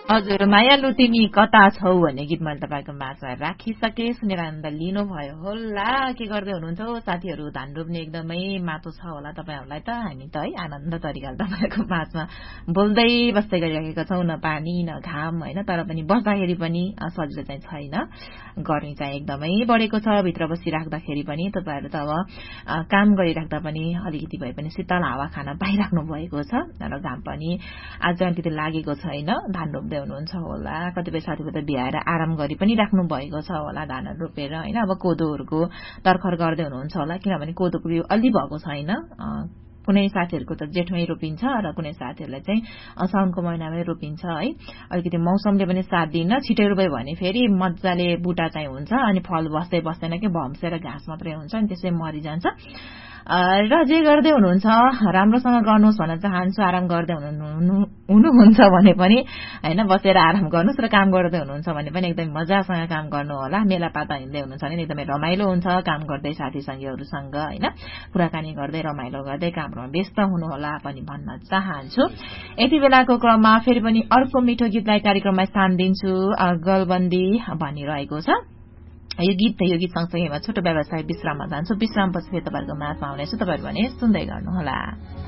हजुर मायालु तिमी कता छौ भन्ने गीत मैले तपाईँको माझमा राखिसके सुनेर आनन्द लिनुभयो होला के गर्दै हुनुहुन्छ साथीहरू धान रोप्ने एकदमै माटो छ होला तपाईँहरूलाई त हामी त है आनन्द तरिकाले तपाईँको माझमा बोल्दै बस्दै गरिराखेका छौँ न पानी न घाम होइन तर पनि बस्दाखेरि पनि सजिलो चाहिँ छैन गर्मी चाहिँ एकदमै बढेको छ भित्र बसिराख्दाखेरि पनि तपाईँहरू त अब काम गरिराख्दा पनि अलिकति भए पनि शीतल हावा खान पाइराख्नु भएको छ र घाम पनि आज अलिकति लागेको छैन धान रोप्दै हुनुहुन्छ होला कतिपय साथीहरू त भ्याएर आराम गरी पनि राख्नु भएको छ होला धानहरू रोपेर होइन अब कोदोहरूको तर्खर गर्दै हुनुहुन्छ होला किनभने कोदोको बिउ अलि भएको छैन कुनै साथीहरूको त जेठमै रोपिन्छ र कुनै साथीहरूलाई चाहिँ साउनको महिनामै रोपिन्छ है अलिकति मौसमले पनि साथ दिन्न छिटै रोप्यो भने फेरि मजाले बुटा चाहिँ हुन्छ अनि फल बस्दै बस्दैन कि भम्सेर घाँस मात्रै हुन्छ अनि त्यसै मरिजान्छ र जे गर्दै हुनुहुन्छ राम्रोसँग गर्नुहोस् भन्न चाहन्छु आराम गर्दै हुनुहुन्छ भने पनि होइन बसेर आराम गर्नुहोस् र काम गर्दै हुनुहुन्छ भने पनि एकदमै मजासँग काम गर्नु होला मेलापाता हिँड्दै हुनुहुन्छ भने एकदमै रमाइलो हुन्छ काम गर्दै साथी सङ्गीहरूसँग होइन कुराकानी गर्दै रमाइलो गर्दै काममा व्यस्त हुनुहोला पनि भन्न चाहन्छु यति बेलाको क्रममा फेरि पनि अर्को मिठो गीतलाई कार्यक्रममा स्थान दिन्छु गलबन्दी भनिरहेको छ यो गीत सँगसँगै छोटो व्यवसाय विश्राममा जान्छु विश्रामपछि फेरि तपाईँहरूको माझमा आउनेछु तपाईँहरू भने सुन्दै गर्नुहोला